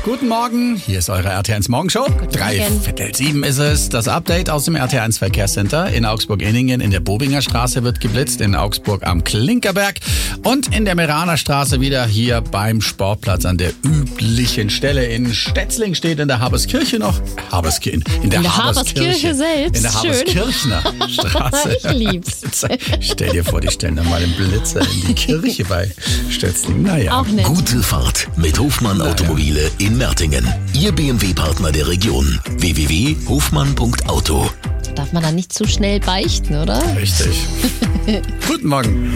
Guten Morgen, hier ist eure RT1 Morgenshow. 6:45 ist es. Das Update aus dem RT1 Verkehrscenter. In Augsburg-Inningen in der Bobinger Straße wird geblitzt, in Augsburg am Klinkerberg und in der Meraner Straße wieder hier beim Sportplatz an der üblichen Stelle. In Stetzling steht in der Haberskirche noch. In der Haberskirche selbst. In der Haberskirchner Straße. Ich lieb's. Stell dir vor, die stellen da mal einen Blitzer in die Kirche bei Stetzling. Naja. Auch nett. Gute Fahrt mit Hofmann Automobile in Mertingen. Ihr BMW-Partner der Region. www.hofmann.auto. Darf man da nicht zu schnell beichten, oder? Richtig. Guten Morgen.